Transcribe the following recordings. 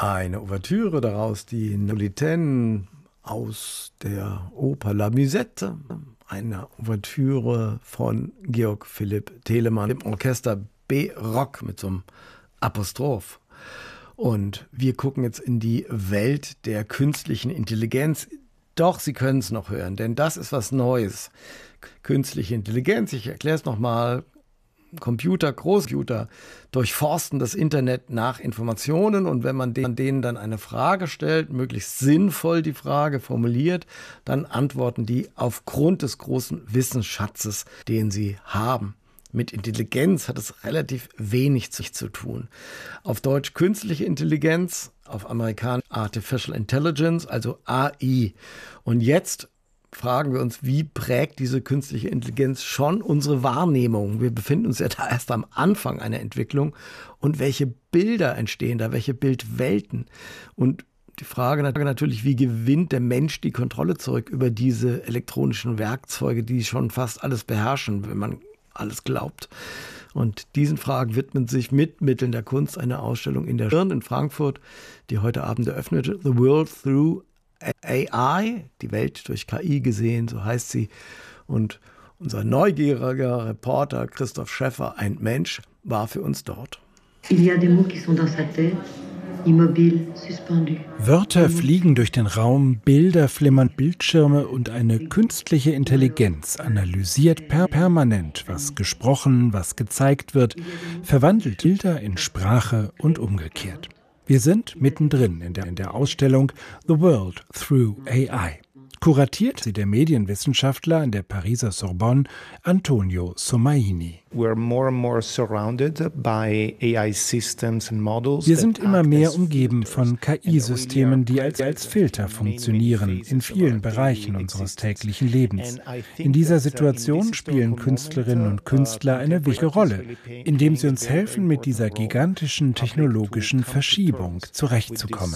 Eine Ouvertüre daraus, die Napolitaine aus der Oper La Musette, eine Ouvertüre von Georg Philipp Telemann im Orchester B-Rock mit so einem Apostroph. Und wir gucken jetzt in die Welt der künstlichen Intelligenz. Doch, Sie können es noch hören, denn das ist was Neues. Künstliche Intelligenz, ich erkläre es nochmal. Computer, Großcomputer durchforsten das Internet nach Informationen und wenn man denen dann eine Frage stellt, möglichst sinnvoll die Frage formuliert, dann antworten die aufgrund des großen Wissensschatzes, den sie haben. Mit Intelligenz hat es relativ wenig zu tun. Auf Deutsch künstliche Intelligenz, auf Amerikanisch Artificial Intelligence, also AI. Und jetzt fragen wir uns, wie prägt diese künstliche Intelligenz schon unsere Wahrnehmung? Wir befinden uns ja da erst am Anfang einer Entwicklung. Und welche Bilder entstehen da, welche Bildwelten? Und die Frage natürlich, wie gewinnt der Mensch die Kontrolle zurück über diese elektronischen Werkzeuge, die schon fast alles beherrschen, wenn man alles glaubt? Und diesen Fragen widmet sich mit Mitteln der Kunst eine Ausstellung in der Stirn in Frankfurt, die heute Abend eröffnete, The World Through AI, die Welt durch KI gesehen, so heißt sie. Und unser neugieriger Reporter Christoph Schäffer, ein Mensch, war für uns dort. Wörter fliegen durch den Raum, Bilder flimmern, Bildschirme und eine künstliche Intelligenz analysiert permanent, was gesprochen, was gezeigt wird, verwandelt Bilder in Sprache und umgekehrt. Wir sind mittendrin in der Ausstellung The World Through AI. Kuratiert sie der Medienwissenschaftler an der Pariser Sorbonne Antonio Somaini. Wir sind immer mehr umgeben von KI-Systemen, die als Filter funktionieren in vielen Bereichen unseres täglichen Lebens. In dieser Situation spielen Künstlerinnen und Künstler eine wichtige Rolle, indem sie uns helfen, mit dieser gigantischen technologischen Verschiebung zurechtzukommen.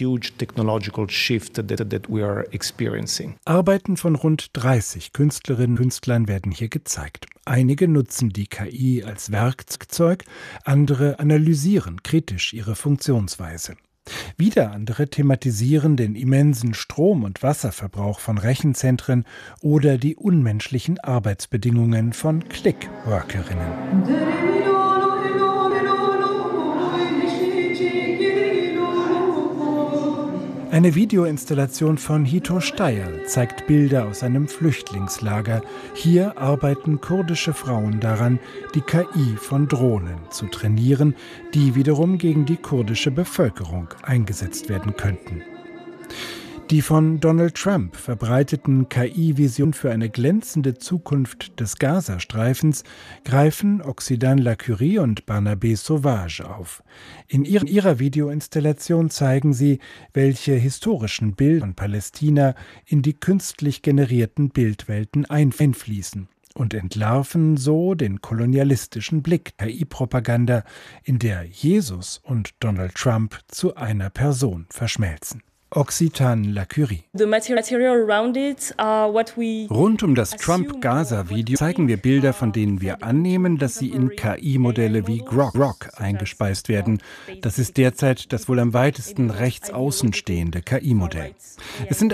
Arbeiten von rund 30 Künstlerinnen und Künstlern werden hier gezeigt. Einige nutzen die KI als Werkzeug, andere analysieren kritisch ihre Funktionsweise. Wieder andere thematisieren den immensen Strom- und Wasserverbrauch von Rechenzentren oder die unmenschlichen Arbeitsbedingungen von Clickworkerinnen. Eine Videoinstallation von Hito Steyerl zeigt Bilder aus einem Flüchtlingslager. Hier arbeiten kurdische Frauen daran, die KI von Drohnen zu trainieren, die wiederum gegen die kurdische Bevölkerung eingesetzt werden könnten. Die von Donald Trump verbreiteten KI-Visionen für eine glänzende Zukunft des Gazastreifens greifen Oxydane Lacurie und Barnabé Sauvage auf. In ihrer Videoinstallation zeigen sie, welche historischen Bilder von Palästina in die künstlich generierten Bildwelten einfließen und entlarven so den kolonialistischen Blick der KI-Propaganda, in der Jesus und Donald Trump zu einer Person verschmelzen. Oxydane Lacurie. Rund um das Trump-Gaza-Video zeigen wir Bilder, von denen wir annehmen, dass sie in KI-Modelle wie Grok eingespeist werden. Das ist derzeit das wohl am weitesten rechts außen stehende KI-Modell. Es sind